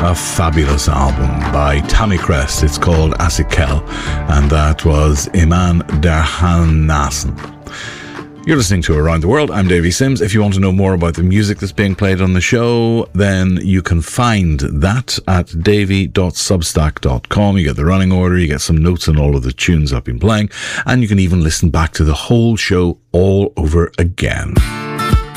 A fabulous album by Tammy Crest. It's called Asikel, and that was Iman Derhanassen. You're listening to Around the World. I'm Davey Sims. If you want to know more about the music that's being played on the show, then you can find that at davey.substack.com. You get the running order, you get some notes on all of the tunes I've been playing, and you can even listen back to the whole show all over again.